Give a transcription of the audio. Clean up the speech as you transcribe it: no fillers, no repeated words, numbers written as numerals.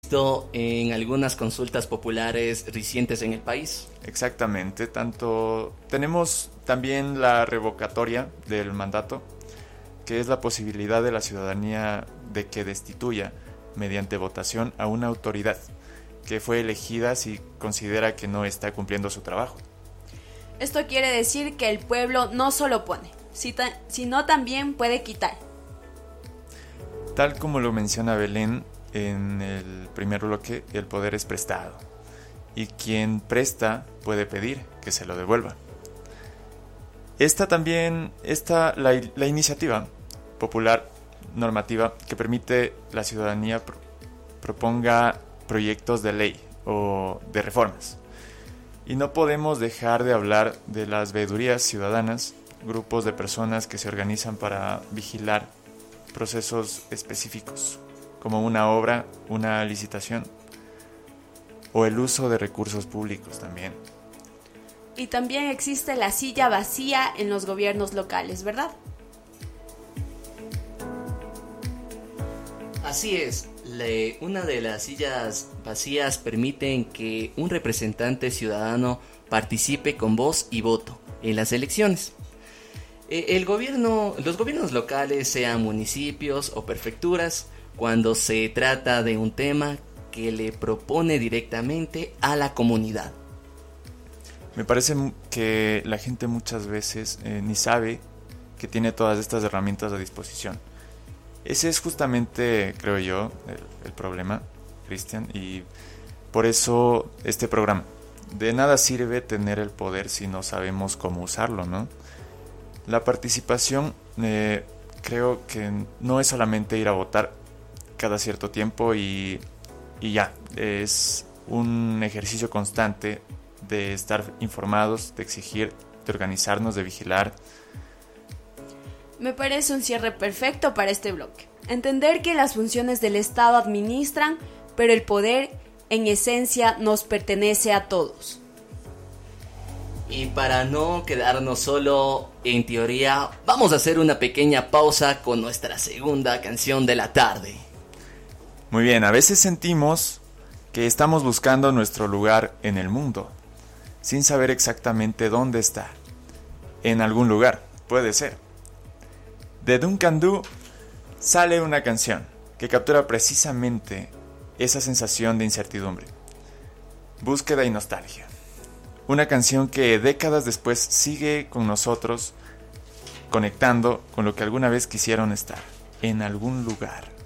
visto en algunas consultas populares recientes en el país. Exactamente, tenemos también la revocatoria del mandato, que es la posibilidad de la ciudadanía de que destituya mediante votación a una autoridad que fue elegida si considera que no está cumpliendo su trabajo. Esto quiere decir que el pueblo no solo pone, sino también puede quitar. Tal como lo menciona Belén en el primer bloque, el poder es prestado, y quien presta puede pedir que se lo devuelva. La iniciativa popular normativa que permite la ciudadanía proponga proyectos de ley o de reformas. Y no podemos dejar de hablar de las veedurías ciudadanas, grupos de personas que se organizan para vigilar procesos específicos, como una obra, una licitación o el uso de recursos públicos también. Y también existe la silla vacía en los gobiernos locales, ¿verdad? Así es, una de las sillas vacías permiten que un representante ciudadano participe con voz y voto en las elecciones. Los gobiernos locales, sean municipios o prefecturas, cuando se trata de un tema que le propone directamente a la comunidad. Me parece que la gente muchas veces ni sabe que tiene todas estas herramientas a disposición. Ese es justamente, creo yo, el problema, Cristian, y por eso este programa. De nada sirve tener el poder si no sabemos cómo usarlo, ¿no? La participación creo que no es solamente ir a votar cada cierto tiempo y ya, es un ejercicio constante de estar informados, de exigir, de organizarnos, de vigilar. Me parece un cierre perfecto para este bloque. Entender que las funciones del Estado administran, pero el poder, en esencia, nos pertenece a todos. Y para no quedarnos solo en teoría, vamos a hacer una pequeña pausa con nuestra segunda canción de la tarde. Muy bien, a veces sentimos que estamos buscando nuestro lugar en el mundo, sin saber exactamente dónde está. En algún lugar, puede ser. De Duncan Du sale una canción que captura precisamente esa sensación de incertidumbre, búsqueda y nostalgia. Una canción que décadas después sigue con nosotros, conectando con lo que alguna vez quisieron estar, en algún lugar.